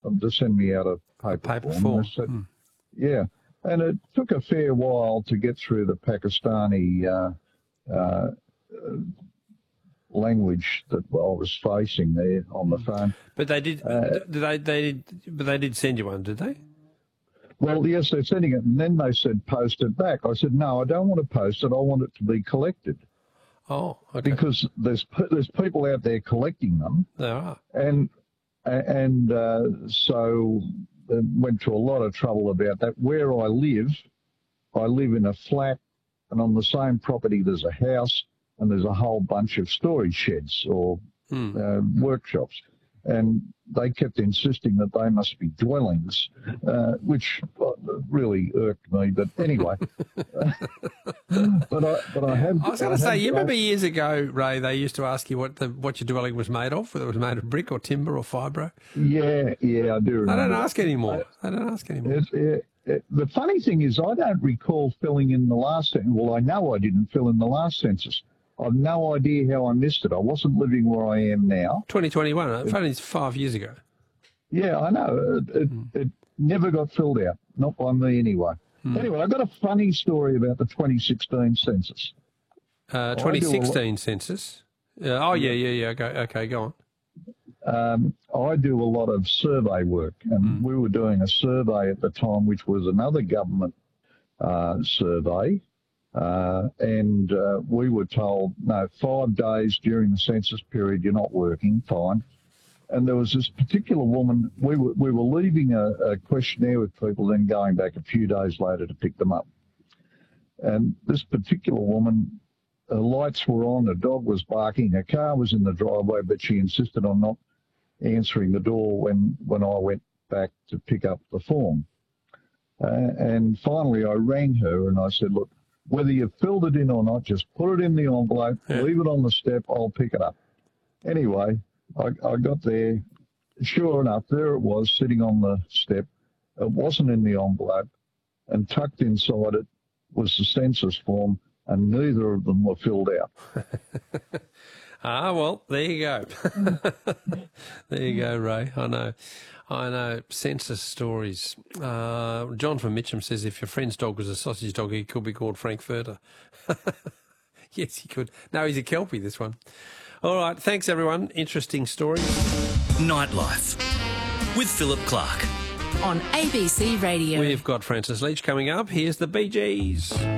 them to send me out a paper form. I said, yeah, and it took a fair while to get through the Pakistani language that I was facing there on the phone. But they did. They did send you one, did they? Well, yes, they're sending it, and then they said post it back. I said, no, I don't want to post it. I want it to be collected. Oh, okay. Because there's people out there collecting them. There are. And so went to a lot of trouble about that. Where I live in a flat, and on the same property there's a house, and there's a whole bunch of storage sheds or workshops. And they kept insisting that they must be dwellings, which really irked me. But anyway, but I have. I was going to say, you remember years ago, Ray, they used to ask you what your dwelling was made of, whether it was made of brick or timber or fibro. Yeah, I do remember. I don't ask anymore. The funny thing is, I don't recall filling in the last census. Well, I know I didn't fill in the last census. I've no idea how I missed it. I wasn't living where I am now. 2021, only 5 years ago. Yeah, I know. It never got filled out, not by me anyway. Anyway, I've got a funny story about the 2016 census. 2016 census? Yeah. Okay, go on. I do a lot of survey work, and we were doing a survey at the time, which was another government survey. And we were told, no, 5 days during the census period, you're not working, fine. And there was this particular woman, we were leaving a questionnaire with people, then going back a few days later to pick them up. And this particular woman, her lights were on, her dog was barking, her car was in the driveway, but she insisted on not answering the door when I went back to pick up the form. And finally I rang her and I said, look, whether you filled it in or not, just put it in the envelope, leave it on the step, I'll pick it up. Anyway, I got there. Sure enough, there it was, sitting on the step. It wasn't in the envelope, and tucked inside it was the census form, and neither of them were filled out. Well, there you go. There you go, Ray. I know. Census stories. John from Mitcham says if your friend's dog was a sausage dog, he could be called Frankfurter. Yes, he could. No, he's a Kelpie, this one. All right, thanks, everyone. Interesting story. Nightlife with Philip Clark. On ABC Radio. We've got Francis Leach coming up. Here's the Bee Gees.